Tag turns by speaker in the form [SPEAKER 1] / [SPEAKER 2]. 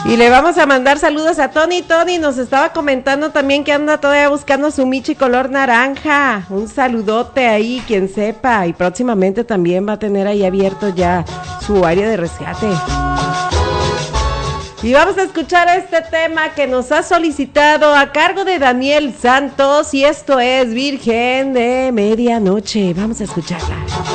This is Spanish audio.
[SPEAKER 1] Y le vamos a mandar saludos a Tony. Tony nos estaba comentando también que anda todavía buscando su Michi color naranja. Un saludote ahí, quien sepa. Y próximamente también va a tener ahí abierto ya su área de rescate. Y vamos a escuchar este tema que nos ha solicitado a cargo de Daniel Santos. Y esto es Virgen de Medianoche. Vamos a escucharla.